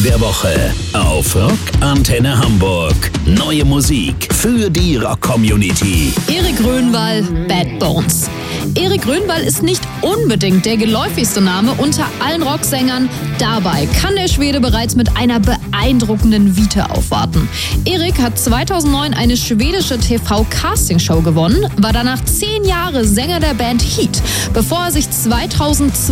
der Woche auf Rock Antenne Hamburg. Neue Musik für die Rock-Community. Erik Grönwall, Bad Bones. Erik Grönwall ist nicht unbedingt der geläufigste Name unter allen Rocksängern. Dabei kann der Schwede bereits mit einer beeindruckenden Vita aufwarten. Erik hat 2009 eine schwedische TV-Castingshow gewonnen, war danach 10 Jahre Sänger der Band Heat, bevor er sich 2002